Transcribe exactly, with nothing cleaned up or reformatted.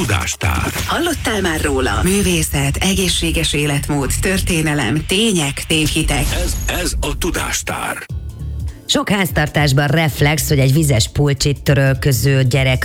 Tudástár. Hallottál már róla? Művészet, egészséges életmód, történelem, tények, tévhitek. Ez, ez a Tudástár. Sok háztartásban reflex, hogy egy vizes pulcsit törölköző gyerek